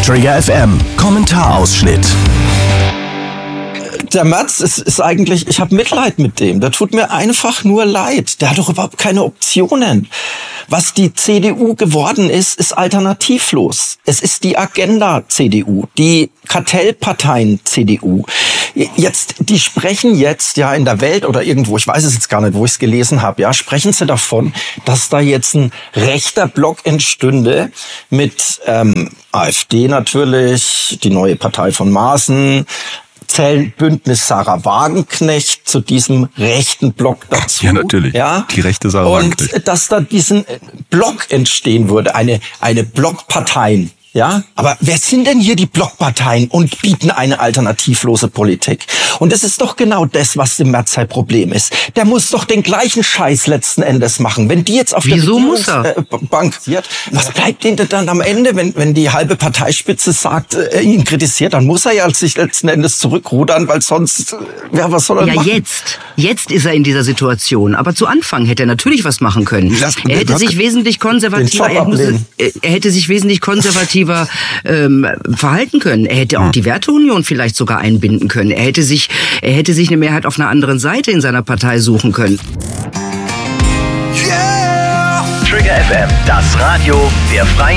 Trigger FM Kommentarausschnitt. Der Merz ist eigentlich, ich habe Mitleid mit dem. Der tut mir einfach nur leid. Der hat doch überhaupt keine Optionen. Was die CDU geworden ist alternativlos. Es ist die Agenda-CDU, die Kartellparteien-CDU. Die sprechen jetzt ja in der Welt oder irgendwo, ich weiß es jetzt gar nicht, wo ich es gelesen habe, ja, sprechen sie davon, dass da jetzt ein rechter Block entstünde mit AfD natürlich, die neue Partei von Maaßen, Bündnis Sarah Wagenknecht zu diesem rechten Block dazu. Ja, natürlich. Ja? Die rechte Sarah Wagenknecht. Und dass da diesen Block entstehen würde, eine Blockparteien. Ja, aber wer sind denn hier die Blockparteien und bieten eine alternativlose Politik? Und es ist doch genau das, was dem Merz sein Problem ist. Der muss doch den gleichen Scheiß letzten Endes machen. Wenn die jetzt auf der Regierungsbank wird, was bleibt denn dann am Ende, wenn die halbe Parteispitze sagt, ihn kritisiert, dann muss er ja sich letzten Endes zurückrudern, weil sonst, ja, was soll er machen? Jetzt ist er in dieser Situation. Aber zu Anfang hätte er natürlich was machen können. Er hätte sich wesentlich konservativer, verhalten können. Er hätte auch die Werteunion vielleicht sogar einbinden können. Er hätte sich eine Mehrheit auf einer anderen Seite in seiner Partei suchen können. Yeah! Trigger FM, das Radio der Freien